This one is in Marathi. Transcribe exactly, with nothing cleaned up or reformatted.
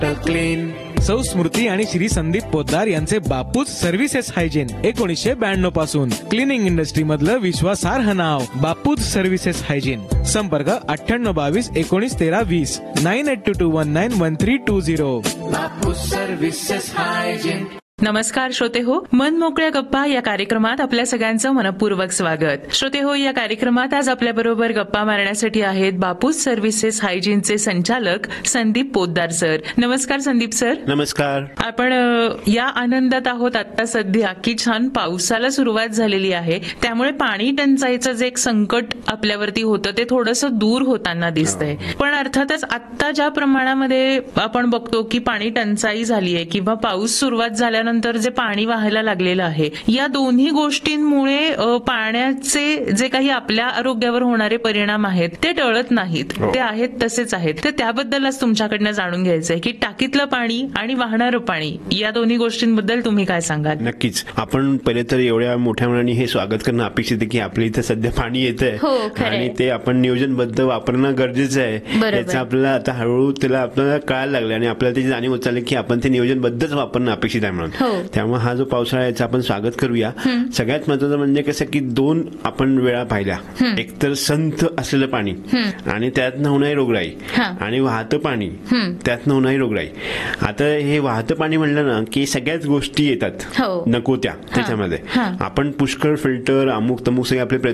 क्लीन सौ स्मृती आणि श्री संदीप पोद्दार यांचे बापूज सर्व्हिसेस हायजीन एकोणीसशे ब्याण्णव पासून क्लिनिंग इंडस्ट्री मधलं विश्वासार्ह नाव बापूज सर्व्हिसेस हायजीन. संपर्क अठ्ठ्याण्णव बावीस एकोणीस तेरा वीस nine eight to to one nine one three to zero. बापूज services hygiene. नमस्कार श्रोते हो, मन मोकळ्या गप्पा या कार्यक्रमात आपल्या सगळ्यांचं मनपूर्वक स्वागत. श्रोते हो, या कार्यक्रमात आज आपल्या बरोबर गप्पा मारण्यासाठी आहेत बापूज सर्व्हिसेस हायजीनचे संचालक संदीप पोद्दार सर. नमस्कार संदीप सर. नमस्कार. आपण या आनंदात आहोत आता सध्या की छान पावसाला सुरुवात झालेली आहे, त्यामुळे पाणी टंचाईचं जे एक संकट आपल्यावरती होतं ते थोडंसं दूर होताना दिसतंय. पण अर्थातच आता ज्या प्रमाणामध्ये आपण बघतो की पाणी टंचाई झाली आहे किंवा पाऊस सुरुवात झाल्यानंतर नंतर जे पाणी वाहायला लागलेलं आहे, या दोन्ही गोष्टींमुळे पाण्याचे जे काही आपल्या आरोग्यावर होणारे परिणाम आहेत ते टळत नाहीत, ते आहेत तसेच आहेत. तर त्याबद्दलच तुमच्याकडनं जाणून घ्यायचंय की टाकीतलं पाणी आणि वाहणारं पाणी या दोन्ही गोष्टींबद्दल तुम्ही काय सांगाल? नक्कीच. आपण पहिले तर एवढ्या मोठ्या मनाने हे स्वागत करणं अपेक्षित आहे की आपल्या इथे सध्या पाणी येतंय आणि ते आपण नियोजनबद्ध वापरणं गरजेचं आहे. याचं आपल्याला आता हळूहळू त्याला आपल्याला कळायला लागलं आणि आपल्याला त्याची जाणीव होत चालली की आपण ते नियोजनबद्धच वापरणं अपेक्षित आहे म्हणून. त्यामुळे हा जो पावसाळा याचं आपण स्वागत करूया. सगळ्यात महत्वाचं म्हणजे कसं की दोन आपण वेळा पाहिल्या, एक तर संथ असलेलं पाणी आणि त्यातनं होणारी रोगराई आणि वाहतं पाणी त्यातनं होणारी रोगराई. आता हे वाहतं पाणी म्हणलं ना की सगळ्याच गोष्टी येतात नको त्या त्याच्यामध्ये. आपण पुष्कळ फिल्टर अमुक तमुक सगळे आपले